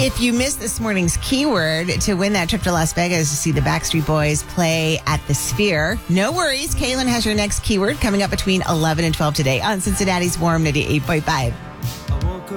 If you missed this morning's keyword to win that trip to Las Vegas to see the Backstreet Boys play at the Sphere, no worries. Kaylin has your next keyword coming up between 11 and 12 today on Cincinnati's Warm 98.5.